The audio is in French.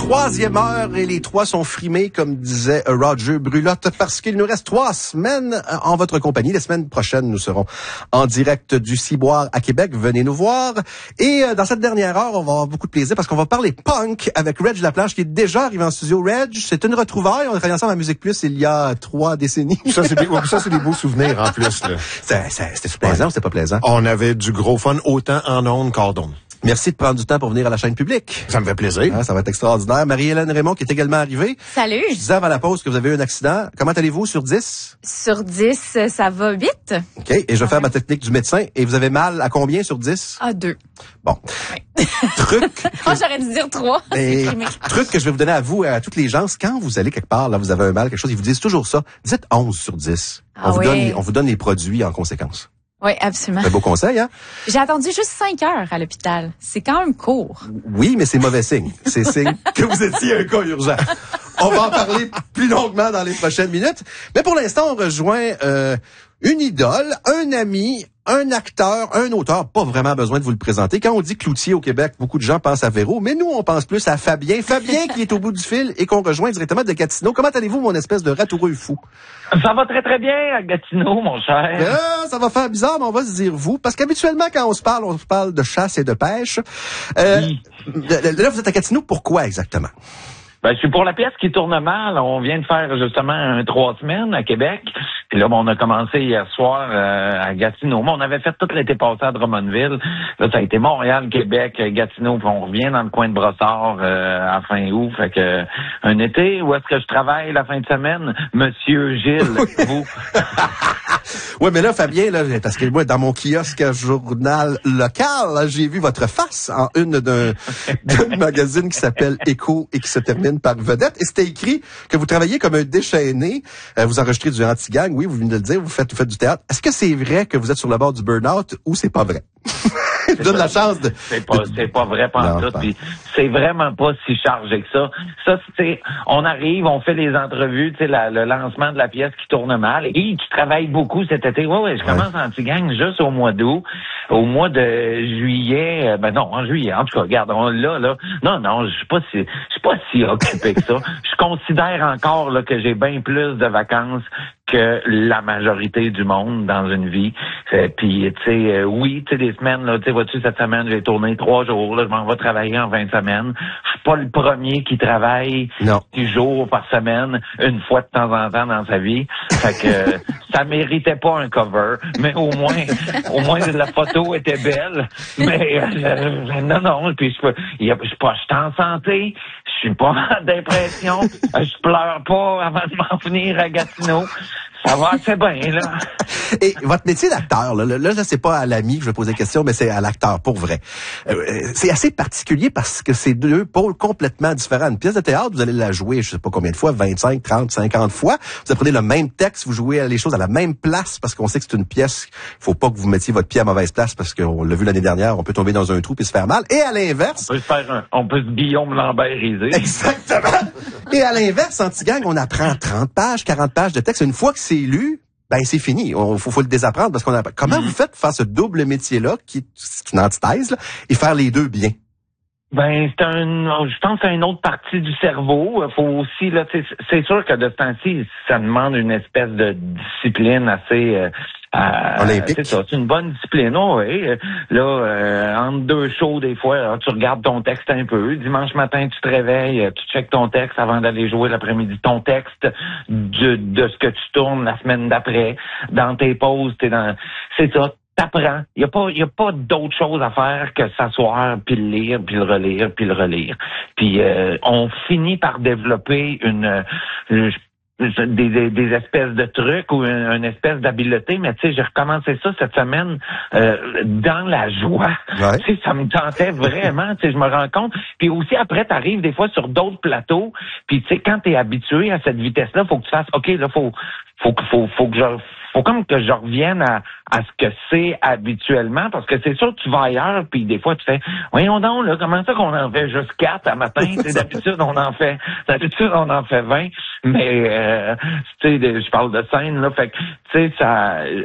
troisième heure et les trois sont frimés, comme disait Roger Brulotte, parce qu'il nous reste 3 semaines en votre compagnie. La semaine prochaine, nous serons en direct du Ciboire à Québec. Venez nous voir. Et dans cette dernière heure, on va avoir beaucoup de plaisir parce qu'on va parler punk avec Reg Laplanche qui est déjà arrivé en studio. Reg, c'est une retrouvaille. On a travaillé ensemble à Musique Plus il y a 3 décennies. Ça, c'est des beaux souvenirs en plus. C'était plaisant ou c'était pas plaisant? On avait du gros fun autant en ondes qu'en d'ondes. Merci de prendre du temps pour venir à la chaîne publique. Ça me fait plaisir. Ça va être extraordinaire. Marie-Hélène Raymond qui est également arrivée. Salut. Je disais avant la pause que vous avez eu un accident. Comment allez-vous sur 10? Sur 10, ça va vite. OK. Et je vais faire ma technique du médecin. Et vous avez mal à combien sur 10? À 2. Bon. Oui. Truc. J'aurais dû dire 3. Truc que je vais vous donner à vous et à toutes les gens, c'est quand vous allez quelque part, là, vous avez un mal, quelque chose, ils vous disent toujours ça. Dites 11 sur 10. On vous donne les produits en conséquence. Oui, absolument. C'est un beau conseil, hein? J'ai attendu juste 5 heures à l'hôpital. C'est quand même court. Oui, mais c'est mauvais signe. C'est signe que vous étiez un cas urgent. On va en parler plus longuement dans les prochaines minutes. Mais pour l'instant, on rejoint une idole, un ami, un acteur, un auteur. Pas vraiment besoin de vous le présenter. Quand on dit Cloutier au Québec, beaucoup de gens pensent à Véro, mais nous, on pense plus à Fabien. Fabien qui est au bout du fil et qu'on rejoint directement de Gatineau. Comment allez-vous, mon espèce de ratoureux fou? Ça va très, très bien à Gatineau, mon cher. Ça va faire bizarre, mais on va se dire vous. Parce qu'habituellement, quand on se parle de chasse et de pêche. Oui. Là, vous êtes à Gatineau, pourquoi exactement? Ben, je suis pour la pièce qui tourne mal. On vient de faire justement 3 semaines à Québec. Puis là, on a commencé hier soir à Gatineau. On avait fait tout l'été passé à Drummondville. Là, ça a été Montréal, Québec, Gatineau. Puis on revient dans le coin de Brossard à fin août. Fait que un été, où est-ce que je travaille la fin de semaine? Monsieur Gilles, vous. Oui, mais là, Fabien, là, parce que moi, dans mon kiosque journal local, là, j'ai vu votre face en une d'un magazine qui s'appelle Écho et qui se termine par Vedette. Et c'était écrit que vous travaillez comme un déchaîné. Vous enregistrez du anti-gang. Oui, vous venez de le dire. Vous faites du théâtre. Est-ce que c'est vrai que vous êtes sur le bord du burn-out ou c'est pas vrai? Je donne la chance de... C'est pas vrai pantoute, puis c'est vraiment pas si chargé que ça. Ça, c'est, on arrive, on fait les entrevues, tu sais, le lancement de la pièce qui tourne mal. Et tu travailles beaucoup cet été. Ouais, je commence Anti-Gang juste au mois d'août. Au mois de juillet, en juillet, en tout cas, regarde, non, je suis pas si occupé que ça. Je considère encore là que j'ai bien plus de vacances que la majorité du monde dans une vie. Puis, tu sais, oui, tu sais, des semaines, là, tu sais, vois-tu, cette semaine, j'ai tourné 3 jours, là, je m'en vais travailler en 20 semaines. Je suis pas le premier qui travaille 10 jours par semaine, une fois de temps en temps dans sa vie. Fait que ça méritait pas un cover, mais au moins la photo était belle. Mais non, puis je suis pas en santé, je suis pas en dépression, je pleure pas avant de m'en venir à Gatineau. Ça va assez bien, là. Et votre métier d'acteur, là, c'est pas à l'ami que je vais poser la question, mais c'est à l'acteur, pour vrai. C'est assez particulier parce que c'est 2 pôles complètement différents. Une pièce de théâtre, vous allez la jouer, je sais pas combien de fois, 25, 30, 50 fois. Vous apprenez le même texte, vous jouez les choses à la même place parce qu'on sait que c'est une pièce. Faut pas que vous mettiez votre pied à mauvaise place parce qu'on l'a vu l'année dernière, on peut tomber dans un trou puis se faire mal. Et à l'inverse... On peut se Guillaume Lambert-riser. Exactement. Et à l'inverse, Anti-Gang, on apprend 30 pages, 40 pages de texte. Une fois que c'est lu, c'est fini. Faut le désapprendre parce qu'on a. Comment vous faites pour faire ce double métier-là, qui est une antithèse, là, et faire les deux bien? Je pense que c'est une autre partie du cerveau. Faut aussi, là, c'est sûr que de ce temps-ci, ça demande une espèce de discipline assez, olympique. C'est ça, c'est une bonne discipline. Oui. Là, entre 2 shows, des fois, alors, tu regardes ton texte un peu. Dimanche matin, tu te réveilles, tu checkes ton texte avant d'aller jouer l'après-midi. Ton texte de ce que tu tournes la semaine d'après. Dans tes pauses, c'est ça. T'apprends. Il y a pas d'autre chose à faire que s'asseoir, puis le lire, puis le relire, puis le relire. Puis on finit par développer des espèces de trucs ou une espèce d'habileté, mais tu sais, j'ai recommencé ça cette semaine dans la joie. Ouais. Tu sais, ça me tentait vraiment, tu sais, je me rends compte. Puis aussi, après, t'arrives des fois sur d'autres plateaux, puis tu sais, quand t'es habitué à cette vitesse-là, faut que tu fasses, OK, là, faut comme que je revienne à ce que c'est habituellement, parce que c'est sûr que tu vas ailleurs, puis des fois tu fais, voyons donc, là, comment ça qu'on en fait juste 4 à matin? D'habitude, on en fait 20, mais tu sais, je parle de scène, là, fait que, tu sais, ça,